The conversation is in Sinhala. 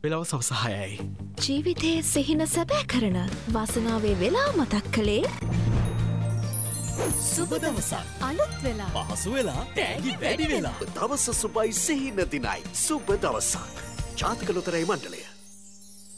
වෙලාව සවස 6යි. ජීවිතයේ සිහින සැබෑ කරන වාසනාවේ වෙලාව මතක් කළේ සුබ දවසක්. අලුත් වෙලා පහසු වෙලා තෑගි වැඩි වෙලා. දවස සුබයි සිහින දිනයි. සුබ දවසක්. ජාතික ලොතරැයි මණ්ඩලය.